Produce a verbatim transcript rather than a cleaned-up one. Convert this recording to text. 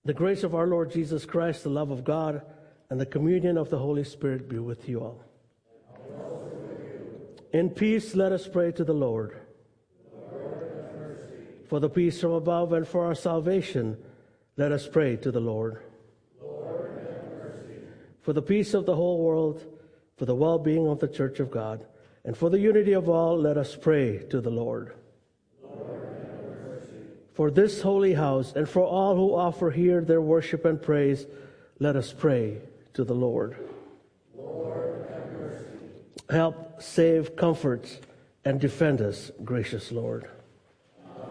The grace of our Lord Jesus Christ, the love of God, and the communion of the Holy Spirit be with you all. In peace, let us pray to the Lord. Lord, have mercy. For the peace from above and for our salvation, let us pray to the Lord. Lord, have mercy. For the peace of the whole world, for the well-being of the Church of God, and for the unity of all, let us pray to the Lord. Lord, have mercy. For this holy house, and for all who offer here their worship and praise, let us pray to the Lord. Lord, have mercy. Help, save, comfort, and defend us, gracious Lord.